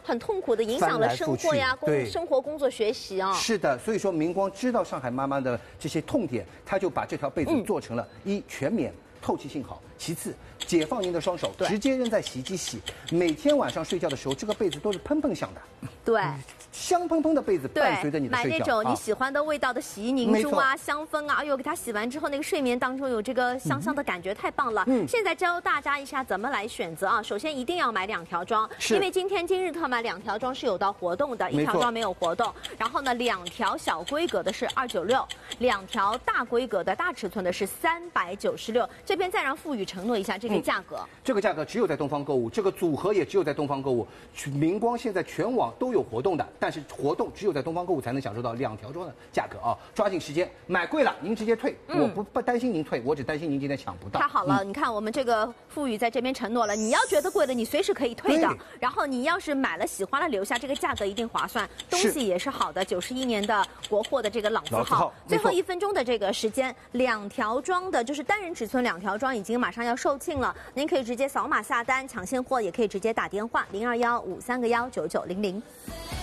很痛苦的影响了生活呀、生活、工作、学习啊。 是的，所以说明光知道上海妈妈的这些痛点，他就把这条被子做成了全棉，透气性好；其次，解放您的双手，直接扔在洗衣机洗。每天晚上睡觉的时候，这个被子都是喷喷响的。 对。 香喷喷的被子伴随着你的睡觉， 买那种你喜欢的味道的洗衣凝珠啊、香氛啊，哎呦，给它洗完之后，那个睡眠当中有这个香香的感觉，太棒了。现在教大家一下怎么来选择啊。首先一定要买2条装，因为今日特买2条装是有到活动的，1条装没有活动。然后呢，2条小规格的是296，2条大规格的大尺寸的是396。这边再让付宇承诺一下这个价格。 这个价格只有在东方购物，这个组合也只有在东方购物。明光现在全网都有活动的。但是活动只有在东方购物才能享受到2条装的价格啊！抓紧时间，买贵了您直接退，我不担心您退，我只担心您今天抢不到。 太好了，你看我们这个付宇在这边承诺了，你要觉得贵了，你随时可以退的。然后你要是买了喜欢了留下，这个价格一定划算，东西也是好的，91年的国货的这个朗字号。最后1分钟的这个时间，2条装的就是单人尺寸2条装已经马上要售罄了，您可以直接扫码下单抢现货，也可以直接打电话0215319900。